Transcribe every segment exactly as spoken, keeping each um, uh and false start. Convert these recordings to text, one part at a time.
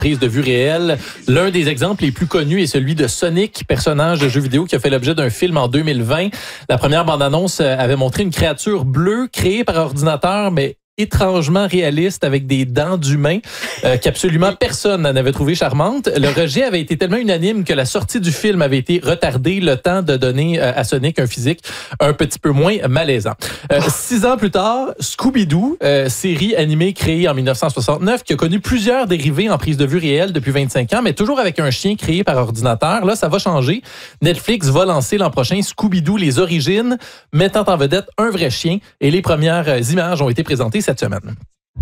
prise de vue réelle. L'un des exemples les plus connus est celui de Sonic, personnage de jeu vidéo qui a fait l'objet d'un film en deux mille vingt. La première bande-annonce avait montré une créature bleue créée par ordinateur, mais étrangement réaliste avec des dents d'humain euh, qu'absolument personne n'avait trouvé charmante. Le rejet avait été tellement unanime que la sortie du film avait été retardée, le temps de donner euh, à Sonic un physique un petit peu moins malaisant. Euh, six ans plus tard, Scooby-Doo, euh, série animée créée en dix-neuf cent soixante-neuf, qui a connu plusieurs dérivés en prise de vue réelle depuis vingt-cinq ans, mais toujours avec un chien créé par ordinateur. Là, ça va changer. Netflix va lancer l'an prochain Scooby-Doo, les origines, mettant en vedette un vrai chien, et les premières images ont été présentées cette semaine.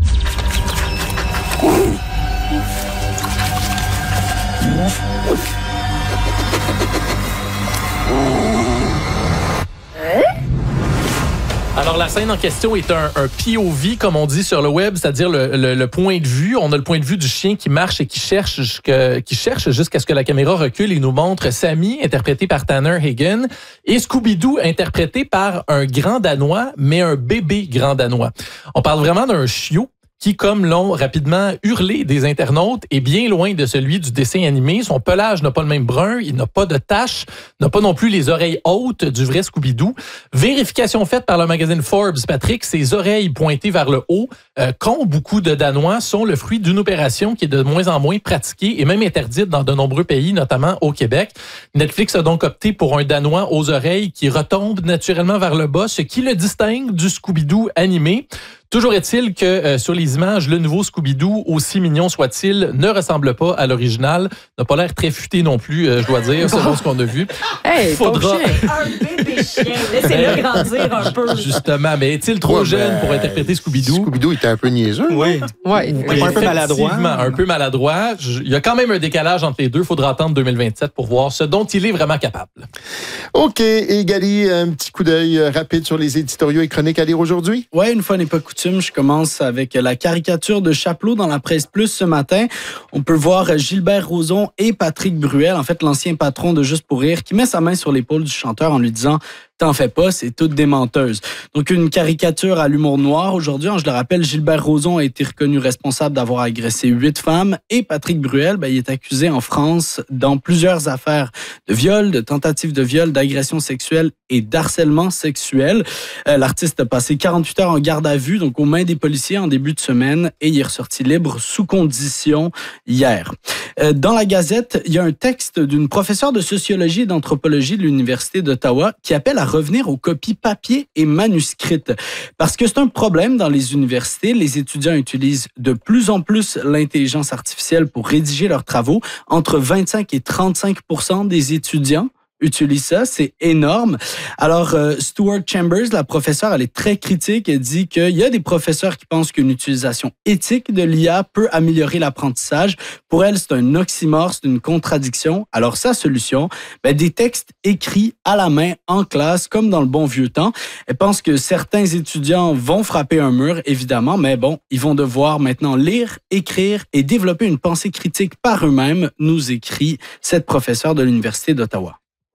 Alors, la scène en question est un, un P O V, comme on dit sur le web, c'est-à-dire le, le, le point de vue. On a le point de vue du chien qui marche et qui cherche jusqu'à, qui cherche jusqu'à ce que la caméra recule et nous montre Sammy, interprété par Tanner Hagen, et Scooby-Doo, interprété par un grand Danois, mais un bébé grand Danois. On parle vraiment d'un chiot qui, comme l'ont rapidement hurlé des internautes, est bien loin de celui du dessin animé. Son pelage n'a pas le même brun, il n'a pas de taches, n'a pas non plus les oreilles hautes du vrai Scooby-Doo. Vérification faite par le magazine Forbes, Patrick, ses oreilles pointées vers le haut, euh, qu'ont beaucoup de Danois, sont le fruit d'une opération qui est de moins en moins pratiquée et même interdite dans de nombreux pays, notamment au Québec. Netflix a donc opté pour un Danois aux oreilles qui retombe naturellement vers le bas, ce qui le distingue du Scooby-Doo animé. Toujours est-il que euh, sur les images, le nouveau Scooby-Doo, aussi mignon soit-il, ne ressemble pas à l'original. N'a pas l'air très futé non plus, euh, je dois dire, selon ce qu'on a vu. Hey, faudra un bébé chien, laissez-le grandir un peu. Justement, mais est-il trop ouais, jeune ben, pour interpréter Scooby-Doo? Scooby-Doo était un peu niaiseux. Oui. Ouais, Oui, un peu maladroit. Un peu maladroit. Il y a quand même un décalage entre les deux. Il faudra attendre deux mille vingt-sept pour voir ce dont il est vraiment capable. OK. Et Gali, un petit coup d'œil rapide sur les éditoriaux et chroniques à lire aujourd'hui? Ouais, une fois n'est pas coutume, je commence avec la caricature de Chapelot dans la Presse Plus ce matin. On peut voir Gilbert Rozon et Patrick Bruel, en fait l'ancien patron de Juste pour rire, qui met sa main sur l'épaule du chanteur en lui disant « T'en fais pas, c'est toute des menteuses ». Donc une caricature à l'humour noir. Aujourd'hui, je le rappelle, Gilbert Rozon a été reconnu responsable d'avoir agressé huit femmes et Patrick Bruel, ben, il est accusé en France dans plusieurs affaires de viol, de tentative de viol, d'agression sexuelle et d'harcèlement sexuel. Euh, l'artiste a passé quarante-huit heures en garde à vue, donc aux mains des policiers en début de semaine, et il est ressorti libre sous condition hier. Euh, dans la Gazette, il y a un texte d'une professeure de sociologie et d'anthropologie de l'Université d'Ottawa qui appelle à revenir aux copies papier et manuscrites. Parce que c'est un problème dans les universités. Les étudiants utilisent de plus en plus l'intelligence artificielle pour rédiger leurs travaux. Entre vingt-cinq et trente-cinq pour cent des étudiants utilise ça, c'est énorme. Alors, euh, Stuart Chambers, la professeure, elle est très critique. Elle dit qu'il y a des professeurs qui pensent qu'une utilisation éthique de l'I A peut améliorer l'apprentissage. Pour elle, c'est un oxymore, c'est une contradiction. Alors, sa solution, ben, des textes écrits à la main en classe, comme dans le bon vieux temps. Elle pense que certains étudiants vont frapper un mur, évidemment, mais bon, ils vont devoir maintenant lire, écrire et développer une pensée critique par eux-mêmes, nous écrit cette professeure de l'Université d'Ottawa.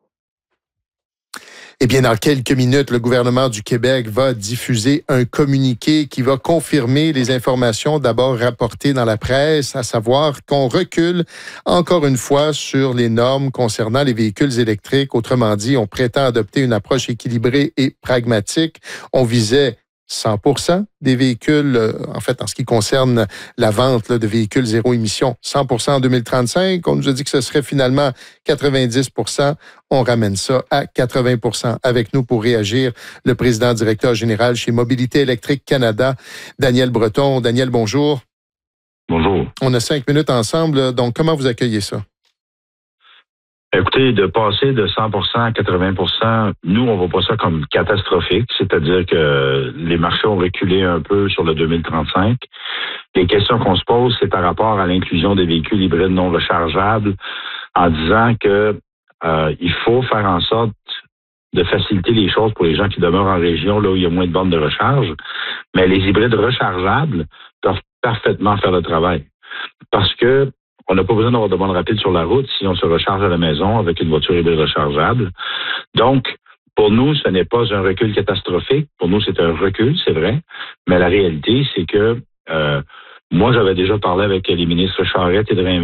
Eh bien, dans quelques minutes, le gouvernement du Québec va diffuser un communiqué qui va confirmer les informations d'abord rapportées dans la presse, à savoir qu'on recule encore une fois sur les normes concernant les véhicules électriques. Autrement dit, on prétend adopter une approche équilibrée et pragmatique. On visait cent pour cent des véhicules, euh, en fait, en ce qui concerne la vente là, de véhicules zéro émission, cent pour cent en deux mille trente-cinq. On nous a dit que ce serait finalement quatre-vingt-dix pour cent. On ramène ça à quatre-vingts pour cent. Avec nous pour réagir, le président directeur général chez Mobilité électrique Canada, Daniel Breton. Daniel, bonjour. Bonjour. On a cinq minutes ensemble, donc comment vous accueillez ça? Écoutez, de passer de cent pour cent à quatre-vingts pour cent, nous, on voit pas ça comme catastrophique, c'est-à-dire que les marchés ont reculé un peu sur le deux mille trente-cinq. Les questions qu'on se pose, c'est par rapport à l'inclusion des véhicules hybrides non rechargeables, en disant que euh, il faut faire en sorte de faciliter les choses pour les gens qui demeurent en région, là où il y a moins de bornes de recharge. Mais les hybrides rechargeables peuvent parfaitement faire le travail. Parce que on n'a pas besoin d'avoir de bornes rapides sur la route si on se recharge à la maison avec une voiture hybride rechargeable. Donc, pour nous, ce n'est pas un recul catastrophique. Pour nous, c'est un recul, c'est vrai. Mais la réalité, c'est que euh, Moi, j'avais déjà parlé avec les ministres Charette et Drainville